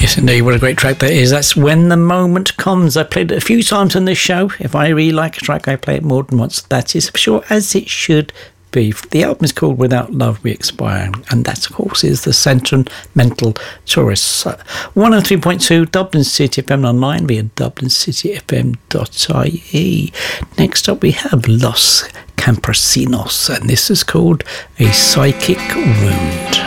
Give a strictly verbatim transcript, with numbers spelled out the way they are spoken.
Yes, indeed. What a great track that is. That's When the Moment Comes. I played it a few times on this show. If I really like a track, I play it more than once. That is for sure, as it should be. The album is called Without Love We Expire, and that, of course, is the Sentimental Tourists. one oh three point two Dublin City F M online via dublin city f m dot i e. Next up, we have Los Campesinos, and this is called A Psychic Wound.